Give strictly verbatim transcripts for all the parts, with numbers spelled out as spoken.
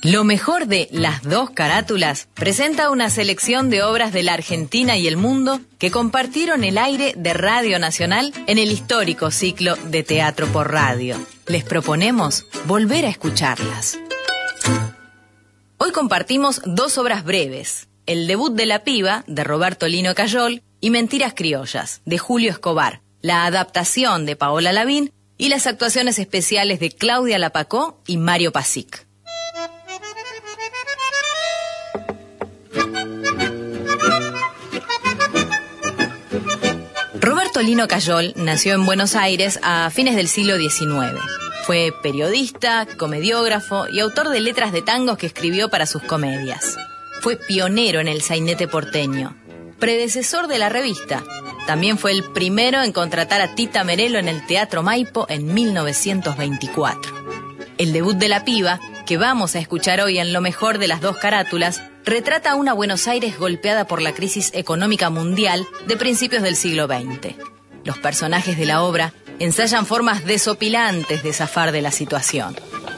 Lo mejor de Las Dos Carátulas presenta una selección de obras de la Argentina y el mundo que compartieron el aire de Radio Nacional en el histórico ciclo de Teatro por Radio. Les proponemos volver a escucharlas. Hoy compartimos dos obras breves: El debut de la piba, de Roberto Lino Cayol, y Mentiras criollas, de Julio Escobar, la adaptación de Paola Lavín y las actuaciones especiales de Claudia Lapacó y Mario Pasic. Roberto Lino Cayol nació en Buenos Aires a fines del siglo diecinueve. Fue periodista, comediógrafo y autor de letras de tangos que escribió para sus comedias. Fue pionero en el sainete porteño, predecesor de la revista. También fue el primero en contratar a Tita Merelo en el Teatro Maipo en mil novecientos veinticuatro. El debut de la piba, que vamos a escuchar hoy en Lo mejor de Las Dos Carátulas, retrata a una Buenos Aires golpeada por la crisis económica mundial de principios del siglo veinte. Los personajes de la obra ensayan formas desopilantes de zafar de la situación.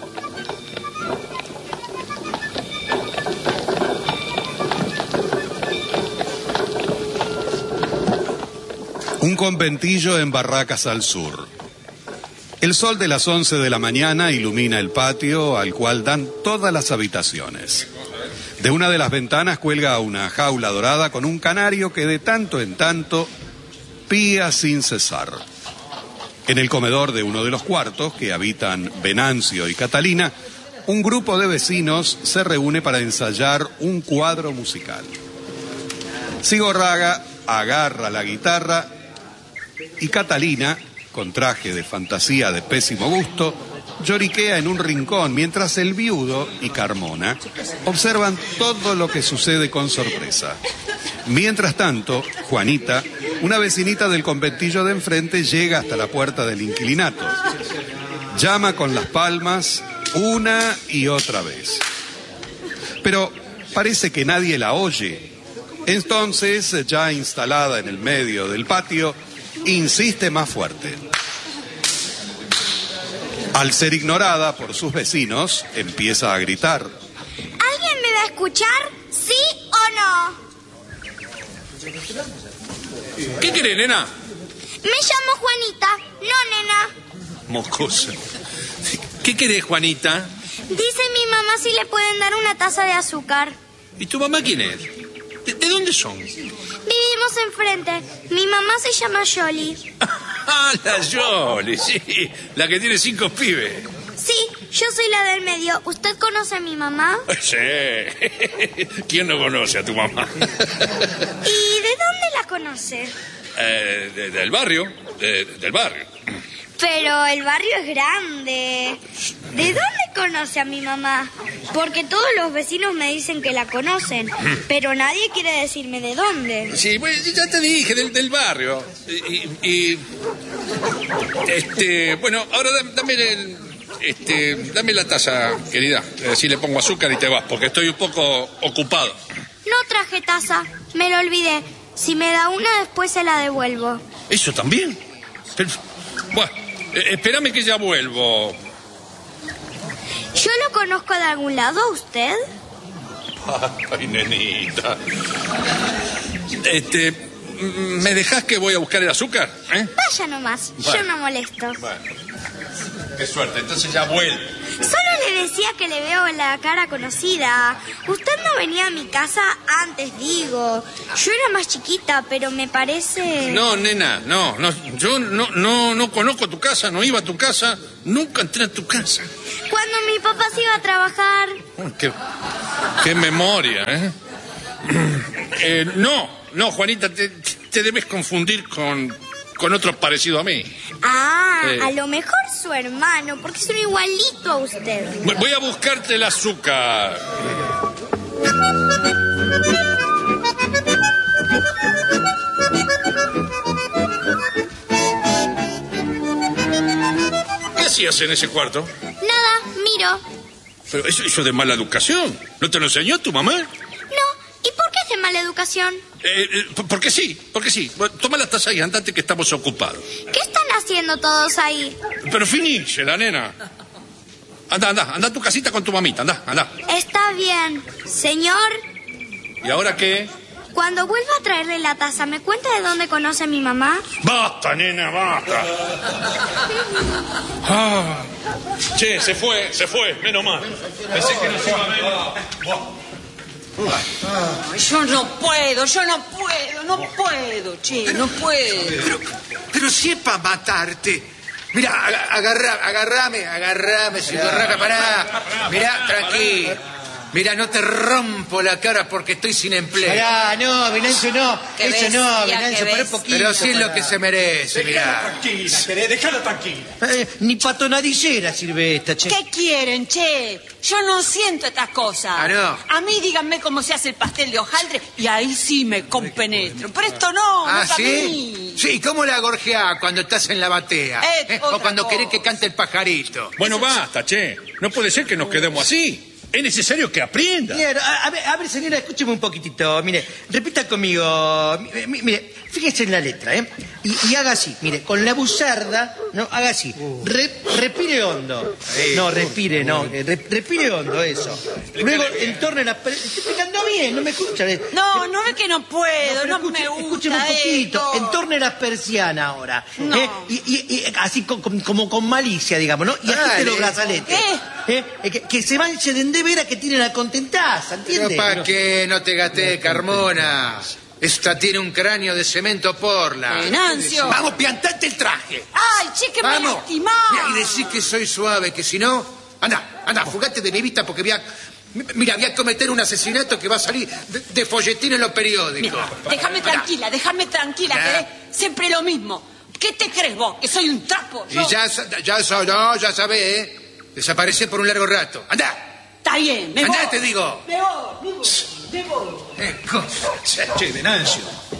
Un conventillo en Barracas al sur. El sol de las once de la mañana ilumina el patio al cual dan todas las habitaciones. De una de las ventanas cuelga una jaula dorada con un canario que de tanto en tanto pía sin cesar. En el comedor de uno de los cuartos, que habitan Venancio y Catalina, un grupo de vecinos se reúne para ensayar un cuadro musical. Sigorraga agarra la guitarra y Catalina, con traje de fantasía de pésimo gusto, lloriquea en un rincón mientras el viudo y Carmona observan todo lo que sucede con sorpresa. Mientras tanto, Juanita, una vecinita del conventillo de enfrente, llega hasta la puerta del inquilinato. Llama con las palmas una y otra vez. Pero parece que nadie la oye. Entonces, ya instalada en el medio del patio, insiste más fuerte. Al ser ignorada por sus vecinos, empieza a gritar. ¿Alguien me va a escuchar? ¿Sí o no? ¿Qué querés, nena? Me llamo Juanita, no nena. Mocosa. ¿Qué querés, Juanita? Dice mi mamá si le pueden dar una taza de azúcar. ¿Y tu mamá quién es? ¿De, de dónde son? Vivimos enfrente. Mi mamá se llama Yoli. Ah, la Yoli, sí. La que tiene cinco pibes. Sí, yo soy la del medio. ¿Usted conoce a mi mamá? Sí. ¿Quién no conoce a tu mamá? ¿Y de dónde la conoce? Eh, de, del barrio. De, del barrio. Pero el barrio es grande. ¿De dónde conoce a mi mamá? Porque todos los vecinos me dicen que la conocen, pero nadie quiere decirme de dónde. Sí, bueno, ya te dije, del, del barrio. Y, y... Este... Bueno, ahora dame el... Este... Dame la taza, querida. Así le pongo azúcar y te vas, porque estoy un poco ocupado. No traje taza. Me lo olvidé. Si me da una, después se la devuelvo. ¿Eso también? Pero... Bueno, eh, espérame que ya vuelvo. ¿Yo lo conozco de algún lado a usted? Ay, nenita. Este, ¿me dejás que voy a buscar el azúcar? ¿Eh? Vaya nomás, bueno. Yo no molesto. Bueno, qué suerte, entonces ya vuelvo. Solo le decía que le veo la cara conocida. Usted no venía a mi casa antes, digo. Yo era más chiquita, pero me parece... No, nena, no, no, yo no, no, no conozco tu casa, no iba a tu casa, nunca entré a tu casa. Cuando mi papá se iba a trabajar... Qué, qué memoria, ¿eh? eh no, no, Juanita, te, te debes confundir con, con otro parecido a mí. Ah, eh. a lo mejor su hermano, porque es un igualito a usted. Voy a buscarte el azúcar. ¿Qué hacías en ese cuarto? Nada, miro. Pero eso, eso de mala educación. ¿No te lo enseñó tu mamá? No, ¿y por qué es de mala educación? Eh, eh, porque sí, porque sí. Bueno, toma la taza y andate que estamos ocupados. ¿Qué están haciendo todos ahí? Pero finise, la nena. Anda, anda, anda a tu casita con tu mamita, anda, anda. Está bien. Señor, ¿Y ahora qué? cuando vuelva a traerle la taza, ¿me cuenta de dónde conoce a mi mamá? Basta, nena, basta. Ah. Che, se fue, se fue, menos mal. Pensé que no se iba a ver. Ay, yo no puedo, yo no puedo, no puedo, che, no puedo. Pero, pero si es para matarte. Mira, agarra, agarrame, agarrame, Sigorraga, pará. Mira, tranquilo. Mira, no te rompo la cara porque estoy sin empleo. Pará, no, Venancio, no. Qué Eso no, bestia, Venancio, qué pará bestia. poquito. Pero sí es lo pará. que se merece, Déjala mira. tranquila, Tere, déjala tranquila. Eh, ni patonadillera sirve esta, che. ¿Qué quieren, che? Yo no siento estas cosas. Ah, ¿no? A mí díganme cómo se hace el pastel de hojaldre y ahí sí me compenetro. Pero esto no, ¿Ah, no es a sí? mí. Sí, ¿cómo la gorjeás cuando estás en la batea? Eh, ¿Eh? otra O cuando cosa. querés que cante el pajarito. Bueno, basta, che. No puede ser que nos quedemos así. Es necesario que aprenda. Mira, a, a ver, a ver, señora, escúcheme un poquitito. Mire, repita conmigo. Mi- mi- Mire, fíjese en la letra, ¿eh? Y, y haga así, mire, con la buzarda, ¿no? Haga así. Re- respire hondo. No, respire, no. eh, re- respire hondo, eso. Luego, entorne la... per- Estoy explicando bien, no me escucha. eh. No, no es que no puedo, pero no, escuche- me gusta Escúcheme un poquito, esto. entorne las persianas ahora. No. ¿eh? Y, y- y así con- con- como con malicia, digamos, ¿no? Y agite Dale. los brazaletes. ¿eh? Eh, Que, que se manche de endevera que tiene la contentaza, Pero ¿entiende? para que no te gasté, Carmona. Esta tiene un cráneo de cemento porla. Venancio. Vamos, piantate el traje. Ay, che, que me Vamos. lastimás. Mira, y decís que soy suave, que si no... Anda, anda, fugate de mi vista porque voy a... Mira, voy a cometer un asesinato que va a salir de, de folletín en los periódicos. Mira, déjame Anda. tranquila, déjame tranquila, Ya. que es siempre lo mismo. ¿Qué te crees vos? ¿Que soy un trapo? Y Yo- ya, sa- ya, sa- no, ya sabés, ¿eh? Desaparecer por un largo rato. ¡Anda! Está bien, me Andá, voy. te digo. Me voy, me voy, me voy. Eh, cosa. Che, Venancio,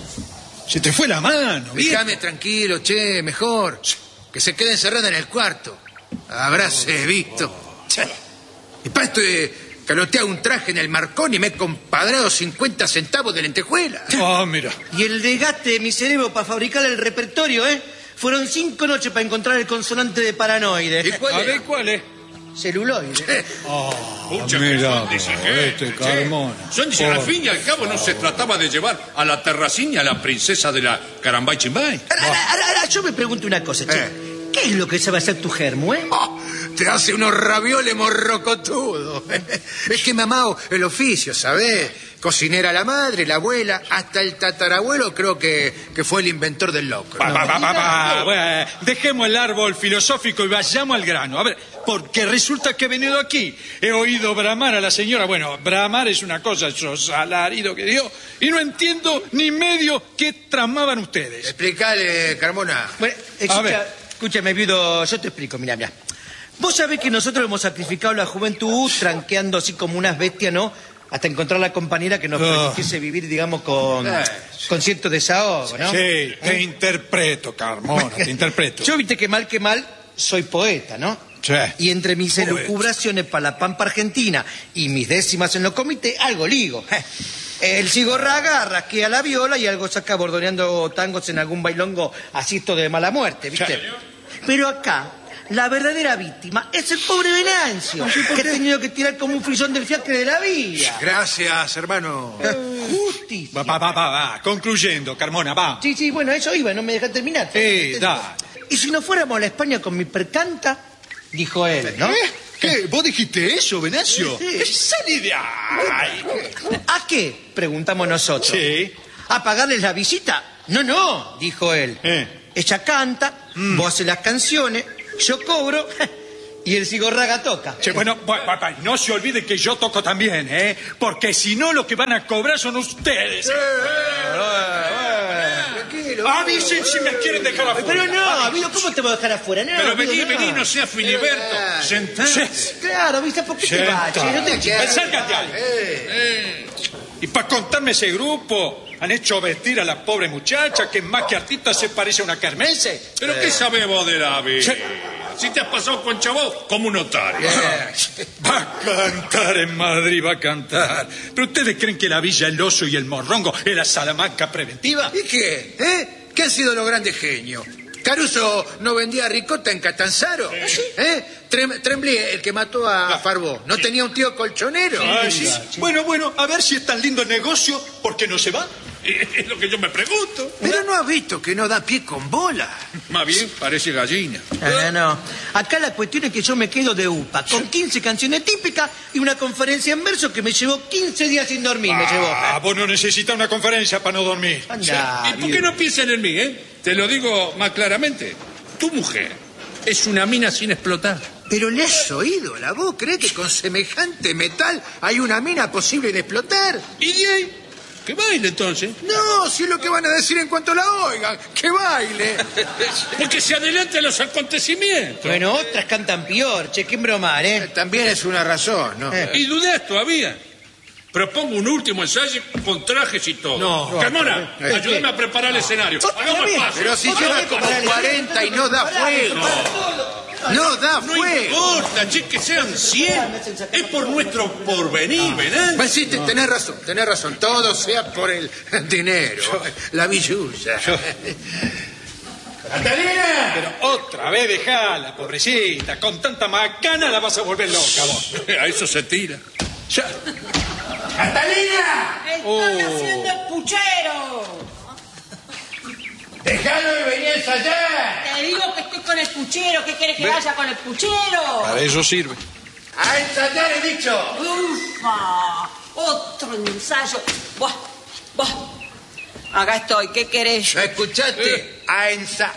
se te fue la mano, ¿viste? Déjame tranquilo, che, mejor. Que se quede encerrada en el cuarto. Habráse visto. Che. Y para esto de calotear un traje en el Marconi y me he compadrado cincuenta centavos de lentejuela. Ah, mira. Y el desgaste de mi cerebro para fabricar el repertorio, ¿eh? Fueron cinco noches para encontrar el consonante de paranoide. ¿Y cuál A era? ver, ¿cuál es? Celuloide. Pucha, mira, que son, dice que, este che. Carmona. Son, dice, al Por- fin y al cabo no se trataba de llevar a la terracina a la princesa de la Carambay Chimbay. Ahora, ahora, ahora, yo me pregunto una cosa, che. Eh. ¿Qué es lo que sabe hacer tu germo, eh? Oh, te hace unos ravioles morrocotudos. Es que mamá, el oficio, ¿sabés? Cocinera la madre, la abuela, hasta el tatarabuelo creo que, que fue el inventor del loco. Va, va, va, va, va. Bueno, dejemos el árbol filosófico y vayamos al grano. A ver, porque resulta que he venido aquí. He oído bramar a la señora. Bueno, bramar es una cosa, esos alaridos que dio. Y no entiendo ni medio qué tramaban ustedes. Explicale, Carmona. Bueno, A escucha, ver. escúchame, viudo, yo te explico, mira, mira. Vos sabés que nosotros hemos sacrificado la juventud tranqueando así como unas bestias, ¿no? Hasta encontrar la compañera que nos Ah. permitiese vivir, digamos, con, Eh. con cierto desahogo, ¿no? Sí, te interpreto, Carmona, te interpreto. Yo, viste que mal que mal, soy poeta, ¿no? Sí. Y entre mis Poeta. elucubraciones para la Pampa Argentina y mis décimas en los comités, algo ligo. El cigorraga rasquea la viola y algo saca bordoneando tangos en algún bailongo asisto de mala muerte, ¿viste? Pero acá, la verdadera víctima es el pobre Venancio, que ha tenido que tirar como un frisón del fiacre de la vía. Gracias, hermano. Justicia. Va, va, va, va, va. Concluyendo, Carmona, va. Sí, sí, bueno, eso iba, no me dejan terminar. Sí, da. Y si no fuéramos a la España con mi percanta, dijo él, ¿no? ¿Qué? ¿Vos dijiste eso, Venancio? Sí. ¡Salí de ahí! ¿A qué? Preguntamos nosotros. Sí. ¿A pagarles la visita? No, no, dijo él. Eh. Ella canta, vos haces las canciones, yo cobro y el cigorraga toca. Che, bueno, va, va, va, no se olvide que yo toco también, ¿eh? Porque si no, lo que van a cobrar son ustedes. Tranquilo. Avisen si me quieren dejar afuera. Pero no, Vido, ¿cómo te voy a dejar afuera? No, Pero Vido, vení, no. vení, no seas filiberto. Sentate. Claro, ¿viste? ¿Por qué te Senta. vas? che? No te- Ya. Sálgate ahí. Y para contarme ese grupo, han hecho vestir a la pobre muchacha que más que artista se parece a una kermesse. ¿Pero qué sabemos de la vida? Sí. Si te has pasado con chavos como un notario. Va a cantar en Madrid, va a cantar. ¿Pero ustedes creen que la Villa El Oso y el Morrongo es la Salamanca preventiva? ¿Y qué? ¿Eh? ¿Qué han sido los grandes genios? Caruso no vendía ricota en Catanzaro. Sí. ¿Eh? Trem- Tremblay, el que mató a Farbó, ¿no tenía un tío colchonero? Ay, sí. Bueno, bueno, a ver si es tan lindo el negocio, ¿por qué no se va? Es lo que yo me pregunto. Pero no has visto que no da pie con bola. Más bien parece gallina. No, no. Acá la cuestión es que yo me quedo de upa, con quince canciones típicas y una conferencia en verso que me llevó quince días sin dormir, me llevó. Ah, vos no necesitas una conferencia para no dormir. Anda, ¿Y por qué no piensan en mí, eh? Te lo digo más claramente. Tu mujer es una mina sin explotar. Pero le has oído la voz. ¿Cree que con semejante metal hay una mina posible de explotar? ¿Y de ahí? Que baile entonces. No, si es lo que van a decir en cuanto la oigan. ¡Que baile! Porque se adelantan los acontecimientos. Bueno, otras cantan peor, che, qué bromar, ¿eh? También es una razón, ¿no? Eh. Y dudás todavía. Propongo un último ensayo con trajes y todo. No. Carmona, Eh. ayúdame a preparar el escenario. Otra Hagamos vez. espacio. Pero si Otra lleva vez como para el- cuarenta y no da fuego. No da No fuego. importa, che, que sean cien. Es por nuestro porvenir, ¿verdad? Pues sí, te- tenés razón, tenés razón. Todo sea por el dinero, la billulla. ¡Catalina! Pero otra vez dejala, pobrecita. Con tanta macana la vas a volver loca vos. A eso se tira. Ya. ¡Catalina! ¡Están haciendo el puchero! ¡Déjalo y vení a ensayar! Te digo que estoy con el puchero. ¿Qué querés que vaya con el puchero? Para eso sirve. ¡A ensayar he dicho! ¡Ufa! Otro ensayo. Buah, buah. Acá estoy. ¿Qué querés? ¿Escuchaste? A ensayar.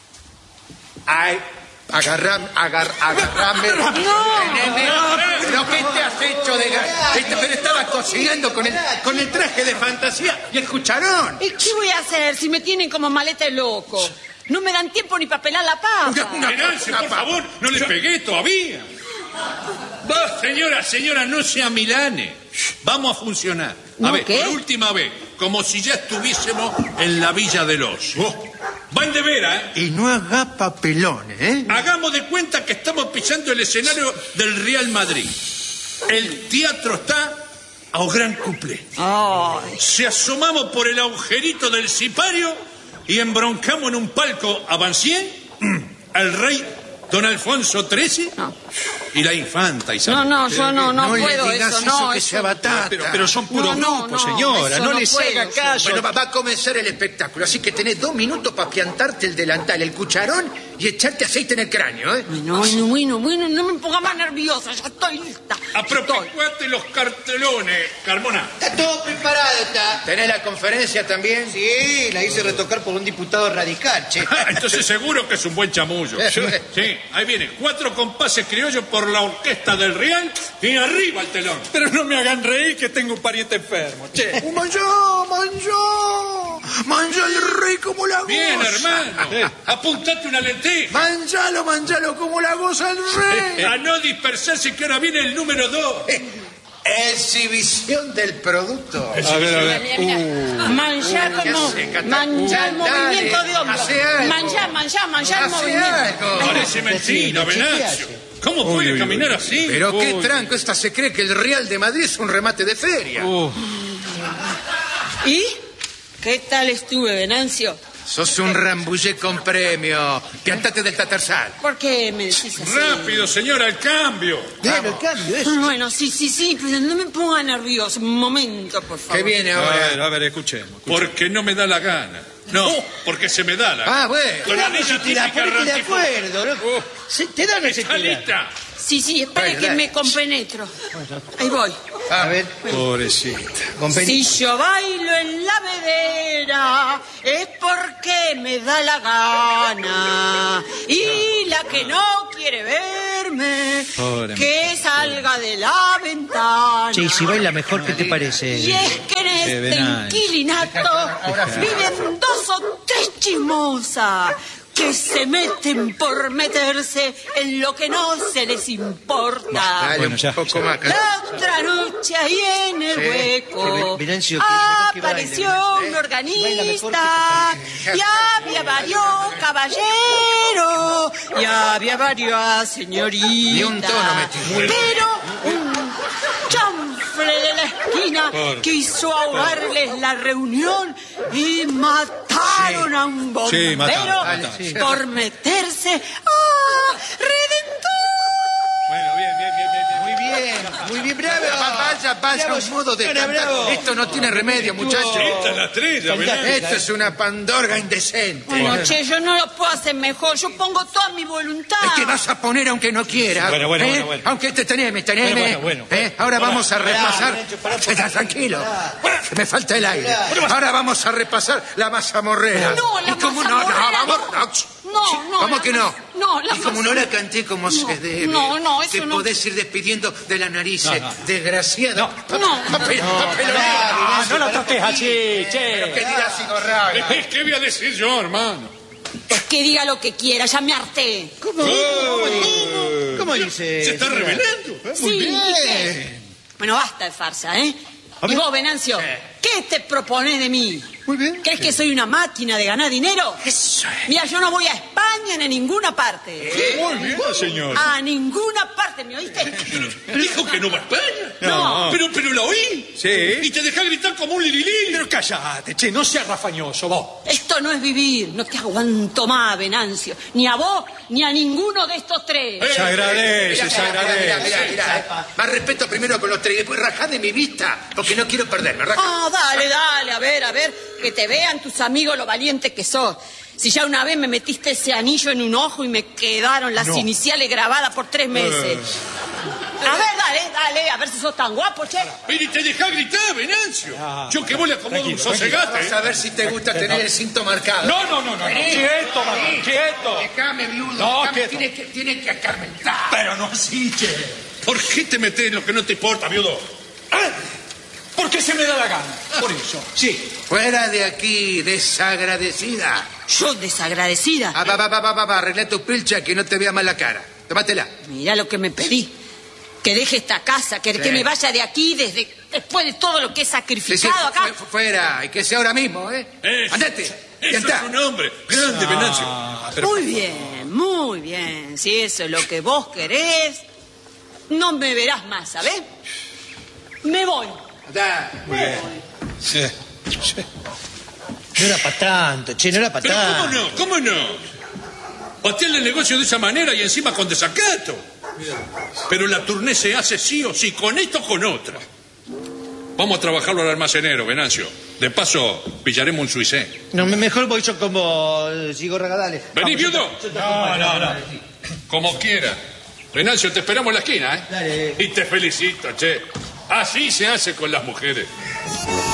A... Agarrame, agar, agarrame. Teneme. ¿Pero qué te has hecho de gas? Este, pero estaba cocinando con el, con el traje de fantasía y el cucharón. ¿Y qué voy a hacer si me tienen como maleta de loco? No me dan tiempo ni para pelar la papa. Una- Venancio, una por pa- favor, no le pegué todavía. Va, señora, señora, no sea Milane. Vamos a funcionar. A ¿No ver, qué? por última vez, como si ya estuviésemos en la Villa del Oso. Van de vera, ¿eh? Y no haga papelones, ¿eh? Hagamos de cuenta que estamos pisando el escenario del Real Madrid. El teatro está a un gran cuplé. Ay, Se asomamos por el agujerito del sipario y embroncamos en un palco a Bancier, al rey Don Alfonso trece No. y la infanta Isabel. no, no, yo no, no, le puedo digas eso, eso, no. que eso- sea batata. Pero, pero son puros No, no, grupos, no, señora. eso No, no les puedo, haga yo. caso. Bueno, va, va a comenzar el espectáculo, así que tenés dos minutos para piantarte el delantal, el cucharón y echarte aceite en el cráneo, ¿eh? Bueno, bueno, bueno, bueno, no me ponga más nerviosa, ya estoy lista. Apropiate los cartelones, Carmona. Está todo preparado, está. ¿Tenés la conferencia también? Sí, la hice retocar por un diputado radical, che. Entonces seguro que es un buen chamullo. Sí, ahí viene. Cuatro compases criollos por la orquesta del Real y arriba el telón. Pero no me hagan reír que tengo un pariente enfermo, che. ¡Oh, manchó, manchó! ¡Manchó el rey como la goza! Bien, hermano. Apuntate una lenteja. ¡Manchalo, manchalo como la goza el rey! A no dispersarse que ahora viene el número dos. Exhibición del producto. A ver, a ver. Mira, mira. Manchá como. hace, Cata? Manchá el Uh, dale, movimiento de hombro. hace algo. Manchá, manchá, manchá el Hace movimiento. algo. Parece mentira, Decime, Venancio. chequeate. ¿Cómo Uy, puede uy, caminar uy. así? Pero qué Uy. tranco, esta se cree que el Real de Madrid es un remate de feria. Uh, ¿Y? ¿Qué tal estuve, Venancio? Sos un rambullé con premio. Piantate del tatarsal. ¿Por qué me decís así? Rápido, señora, el cambio. Claro, el cambio, eso. Bueno, sí, sí, sí, pero no me ponga nervioso. Un momento, por favor. ¿Qué viene a ver, ahora? a ver, escuchemos. Porque no me da la gana. No, porque se me da la gana. Ah, bueno. Con la niña Si te la típica ponete de rantifo- acuerdo, ¿no? Se- Te dan ese ¿Está lista? Sí, sí, espere Bueno, que dale. me compenetro. Ahí voy. A ver, Pobrecita. con Si yo bailo en la vedera es porque me da la gana. Y la que no quiere verme, Pobre que salga de la ventana. Che, y si baila mejor, ¿qué te parece? Y es que en este Venancio. inquilinato viven dos o tres chismosas que se meten por meterse en lo que no se les importa. Dale Bueno, un ya, poco ya. más. La otra noche ahí en el Sí, hueco sí, Venancio, que mejor que apareció baile, un ¿eh? Baila mejor que organista te- y había varios caballeros y había varias señoritas. Ni un tono metí. Pero un chanfle de la esquina Por- quiso ahogarles la reunión y matar mataron sí. a un bombero Sí, mataron, mataron, sí. por meterse a Redentor. Bueno, bien, bien, bien, bien. Muy bien, muy bien, bravo. Vaya, vaya, Bravo, un modo de señora, cantar. bravo. Esto no tiene remedio, muchachos. Esta es la estrella, Venancio. Esto es una pandorga indecente. Bueno, che, yo no lo puedo hacer mejor. Yo pongo toda mi voluntad. Es que vas a poner aunque no quieras. Bueno, bueno, ¿eh? bueno, bueno. Aunque te teneme, teneme. Bueno, bueno, bueno. ¿eh? Ahora vamos a repasar. Nacho, pará, Queda tranquilo. Que me falta el aire. Ahora vamos a repasar la mazamorrera. No, la ¿Y cómo no? No, mazamorrera vamos. no. No, No, no, ¿Cómo la que no? maz- no, la Y como no la canté como se debe. no, no, eso te no. podés ir despidiendo de la nariz, No, no. desgraciada. No. Pa- No. papel- papelonera. Ah, no la trates así, ¿Qué che. dirá Sigorraga? ¿Qué voy a decir yo, hermano? Pues que diga lo que quiera, ya me harté. ¿Cómo? ¿Cómo? ¿Cómo dice? Se está señora? revelando. Sí, ¿y qué? Bueno, basta de farsa, ¿eh? A Y ver. vos, Venancio, ¿qué te propones de mí? Muy bien. ¿Crees que soy una máquina de ganar dinero? Eso es. Mira, yo no voy a España ni a ninguna parte. Muy bien, señor. A ninguna parte, ¿me oíste? Dijo que no va a España. No. Pero, pero la oí. Sí. Y te deja gritar como un lirilí. Pero cállate, che, no seas rafañoso, vos. Esto no es vivir, no te aguanto más, Venancio. Ni a vos, ni a ninguno de estos tres. Se agradece, Mira, se mira, mira, agradece. mira, mira, eh. Más respeto primero con los tres y después rajá de mi vista, porque no quiero perderme. Rajá. Ah, dale, dale, a ver, a ver, que te vean tus amigos lo valiente que sos. Si ya una vez me metiste ese anillo en un ojo y me quedaron las No. iniciales grabadas por tres meses. A ver, dale, dale, a ver si sos tan guapo, che. Pero y te deja gritar, Venancio. Ah. Yo que vos le acomodo un Tranquilo, sosegate. Vas a ver si te gusta tener el cinto marcado. No, no, no, no. no. Quieto, Martín, quieto. Déjame, viudo. No, déjame, quieto. tiene que, tiene que escarmentar. Pero no así, che. ¿Por qué te metes en lo que no te importa, viudo? Ah, porque se me da la gana. Por eso, sí. Fuera de aquí, desagradecida. Yo desagradecida. Ah, va, va, va, va, va, va, arregla tu pilcha que no te vea mal la cara. Tómatela. Mirá lo que me pedí. Que deje esta casa, que, Sí. que me vaya de aquí desde después de todo lo que he Sí, sí, sacrificado acá. fu- fuera, y que sea ahora mismo, ¿eh? Eso, Andate. Eso Ya es está. un hombre. Grande, Venancio. Ah, pero Muy bien, muy bien. Si eso es lo que vos querés, no me verás más, ¿sabés? Me voy. Andá. muy bien. Sí. Sí. No era para tanto, che, no era para Pero ¿cómo tanto. no? ¿Cómo no? Patearle el negocio de esa manera y encima con desacato. Pero la turné se hace sí o sí, con esto o con otra. Vamos a trabajarlo al almacenero, Venancio. De paso, pillaremos un suicé. No, me- mejor voy yo como sigo regadales. Vení, viudo. No, no, no. Como quiera. Venancio, te esperamos en la esquina, ¿eh? Dale. Y te felicito, che. Así se hace con las mujeres.